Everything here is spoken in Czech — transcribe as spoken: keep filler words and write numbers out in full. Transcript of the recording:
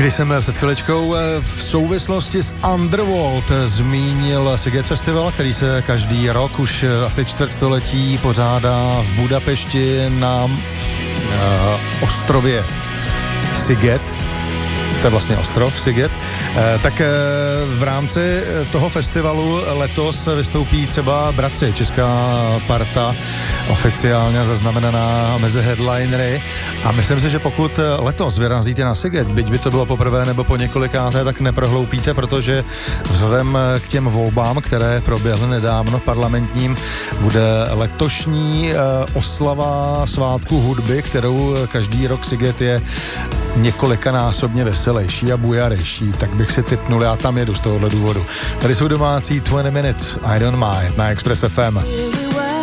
Když jsem před chviličkou v souvislosti s Underworld zmínil Sziget Festival, který se každý rok už asi čtvrtstoletí pořádá v Budapešti na uh, ostrově Sziget, to je vlastně ostrov Sziget, eh, tak eh, v rámci toho festivalu letos vystoupí třeba Bratři, česká parta, oficiálně zaznamenaná mezi headlinery, a myslím si, že pokud letos vyrazíte na Sziget, byť by to bylo poprvé nebo po několikáté, tak neprohloupíte, protože vzhledem k těm volbám, které proběhly nedávno parlamentním, bude letošní eh, oslava svátku hudby, kterou každý rok Sziget je několikanásobně veselější a bujarejší, tak bych si tipnul, já tam jedu z tohohle důvodu. Tady jsou domácí dvacet minutes, I don't mind, na Express F M.